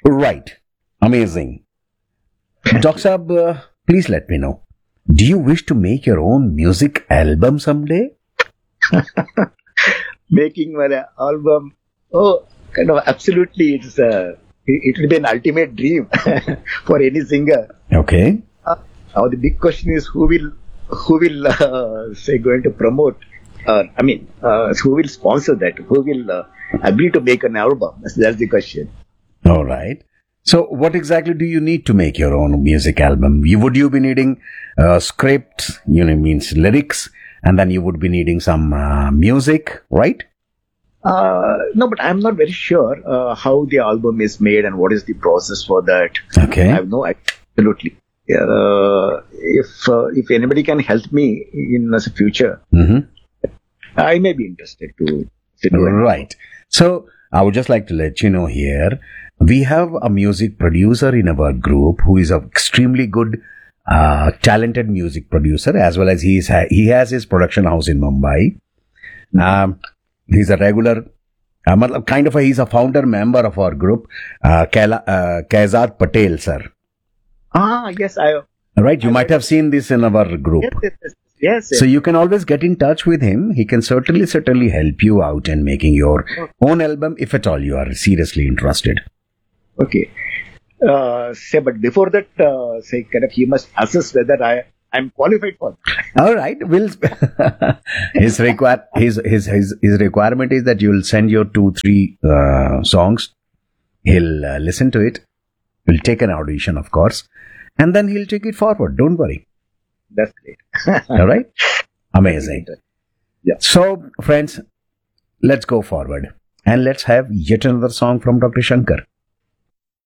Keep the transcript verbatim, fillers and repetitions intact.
Right. Amazing. Doctor Saab, uh, please let me know. Do you wish to make your own music album someday? Making my album, oh, kind of absolutely, it's uh, it, it will be an ultimate dream for any singer. Okay. Uh, now the big question is who will who will uh, say going to promote? Uh, I mean, uh, who will sponsor that? Who will uh, agree to make an album? That's, that's the question. All right. So, what exactly do you need to make your own music album? You, would you be needing uh, scripts? You know, means lyrics, and then you would be needing some uh, music, right? Uh, no, but I'm not very sure uh, how the album is made and what is the process for that. Okay. I have no idea. Absolutely. Uh, if uh, if anybody can help me in the future, Mm-hmm. I may be interested to. to do it. Right. So, I would just like to let you know here, we have a music producer in our group who is an extremely good, uh, talented music producer, as well as he is, he has his production house in Mumbai. Um, he's a regular, uh, matlab kind of a, he's a founder member of our group, uh, Kaila, uh, Kaizad Patel, sir. Ah, yes, I. Right, you might have seen this in our group. Yes, yes, yes. yes, yes. So you can always get in touch with him. He can certainly, certainly help you out in making your own album if at all you are seriously interested. Okay. Uh, say, but before that, uh, say, kind of, he must assess whether I I'm qualified for that. All right, we'll. his require his, his his his requirement is that you'll send your two three uh, songs. He'll uh, listen to it. We'll take an audition, of course, and then he'll take it forward. Don't worry. That's great. All right, amazing. Yeah. So, friends, let's go forward and let's have yet another song from Doctor Shankar.